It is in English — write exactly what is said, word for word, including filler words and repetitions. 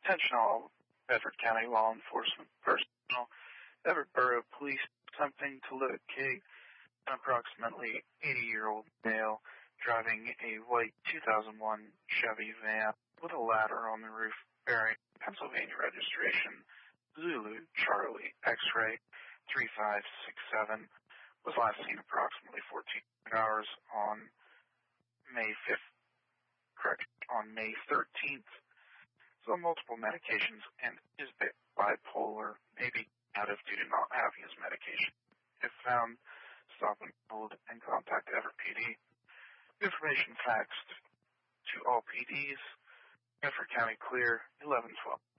Attention all Bedford County law enforcement personnel. Everett Borough Police attempting to locate an approximately eighty-year-old male driving a white two thousand one Chevy van with a ladder on the roof bearing Pennsylvania registration Zulu Charlie X-ray three five six seven. Was last seen approximately fourteen hours on May fifth, correct, on May thirteenth. Is on multiple medications and is bipolar, maybe out due to not having his medication. If found, stop and hold and contact Everett P D. Information faxed to all P Ds. Bedford County clear, eleven twelve.